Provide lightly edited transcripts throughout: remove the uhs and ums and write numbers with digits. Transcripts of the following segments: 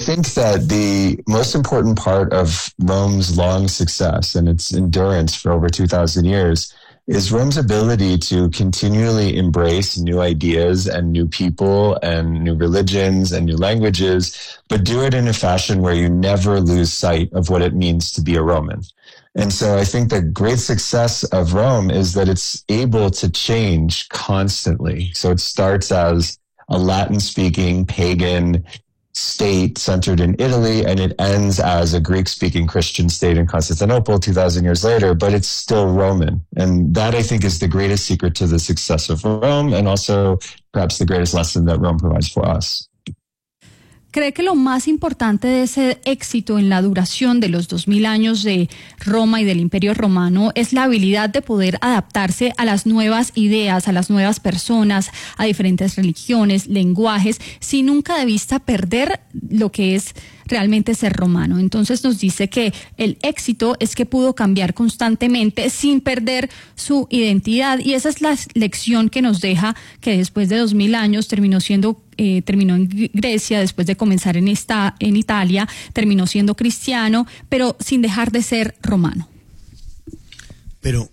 think that the most important part of Rome's long success and its endurance for over 2,000 years is Rome's ability to continually embrace new ideas and new people and new religions and new languages, but do it in a fashion where you never lose sight of what it means to be a Roman. And so I think the great success of Rome is that it's able to change constantly. So it starts as a Latin-speaking pagan state centered in Italy, and it ends as a Greek-speaking Christian state in Constantinople 2,000 years later, but it's still Roman. And that, I think, is the greatest secret to the success of Rome, and also perhaps the greatest lesson that Rome provides for us. ¿Cree que lo más importante de ese éxito en la duración de los 2000 años de Roma y del Imperio Romano es la habilidad de poder adaptarse a las nuevas ideas, a las nuevas personas, a diferentes religiones, lenguajes, sin nunca de vista perder lo que es realmente ser romano? Entonces nos dice que el éxito es que pudo cambiar constantemente sin perder su identidad, y esa es la lección que nos deja, que después de 2000 años terminó en Grecia, después de comenzar en Italia, terminó siendo cristiano, pero sin dejar de ser romano. Pero,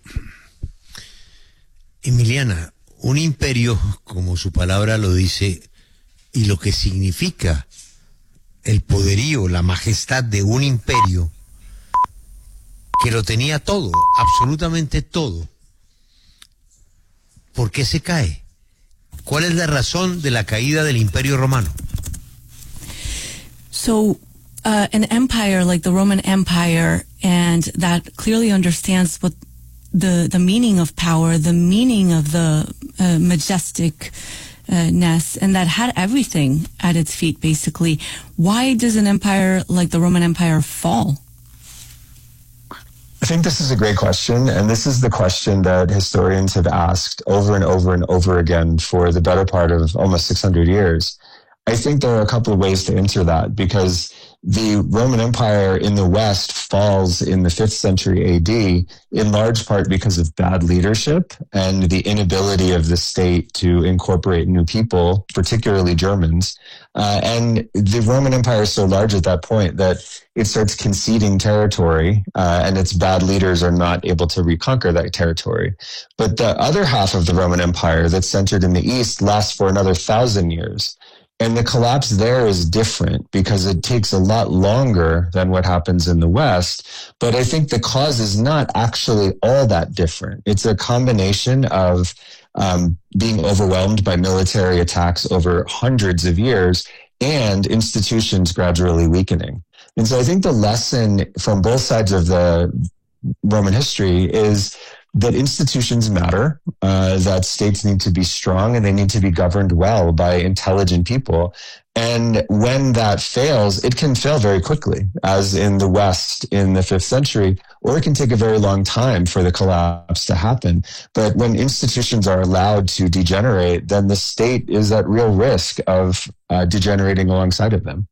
Emiliana, un imperio, como su palabra lo dice, y lo que significa el poderío, la majestad de un imperio que lo tenía todo, absolutamente todo, ¿por qué se cae? ¿Cuál es la razón de la caída del Imperio Romano? So, an empire like the Roman Empire, and that clearly understands what the meaning of power, the meaning of the majestic ness, and that had everything at its feet, basically. Why does an empire like the Roman Empire fall? I think this is a great question, and this is the question that historians have asked over and over and over again for the better part of almost 600 years. I think there are a couple of ways to answer that, because the Roman Empire in the West falls in the 5th century AD in large part because of bad leadership and the inability of the state to incorporate new people, particularly Germans. And the Roman Empire is so large at that point that it starts conceding territory, and its bad leaders are not able to reconquer that territory. But the other half of the Roman Empire that's centered in the East lasts for another 1,000 years. And the collapse there is different because it takes a lot longer than what happens in the West. But I think the cause is not actually all that different. It's a combination of being overwhelmed by military attacks over hundreds of years and institutions gradually weakening. And so I think the lesson from both sides of the Roman history is that institutions matter, that states need to be strong and they need to be governed well by intelligent people. And when that fails, it can fail very quickly, as in the West in the 5th century, or it can take a very long time for the collapse to happen. But when institutions are allowed to degenerate, then the state is at real risk of degenerating alongside of them.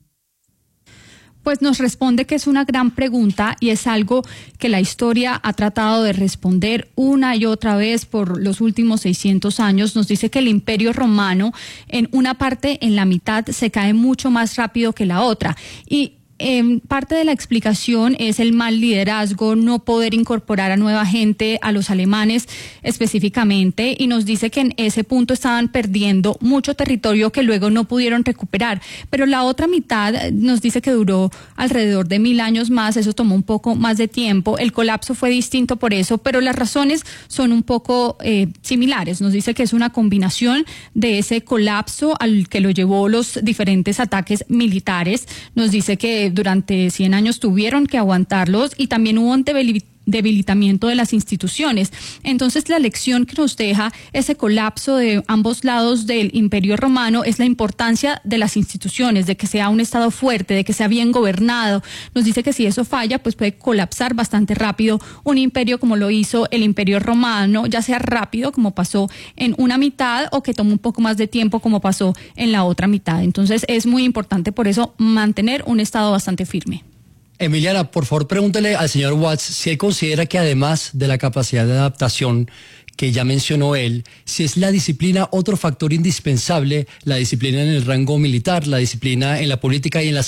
Pues nos responde que es una gran pregunta y es algo que la historia ha tratado de responder una y otra vez por los últimos 600 años. Nos dice que el Imperio Romano, en una parte, en la mitad, se cae mucho más rápido que la otra. Y parte de la explicación es el mal liderazgo, no poder incorporar a nueva gente, a los alemanes específicamente, y nos dice que en ese punto estaban perdiendo mucho territorio que luego no pudieron recuperar. Pero la otra mitad nos dice que duró alrededor de 1000 años más, eso tomó un poco más de tiempo, el colapso fue distinto por eso, pero las razones son un poco similares. Nos dice que es una combinación de ese colapso al que lo llevó los diferentes ataques militares. Nos dice que durante 100 años tuvieron que aguantarlos y también hubo un debilitamiento de las instituciones. Entonces la lección que nos deja ese colapso de ambos lados del Imperio Romano es la importancia de las instituciones, de que sea un Estado fuerte, de que sea bien gobernado. Nos dice que si eso falla, pues puede colapsar bastante rápido un imperio como lo hizo el Imperio Romano, ya sea rápido como pasó en una mitad o que tome un poco más de tiempo como pasó en la otra mitad. Entonces es muy importante por eso mantener un Estado bastante firme. Emiliana, por favor, pregúntele al señor Watts si él considera que además de la capacidad de adaptación que ya mencionó él, si es la disciplina otro factor indispensable, la disciplina en el rango militar, la disciplina en la política y en la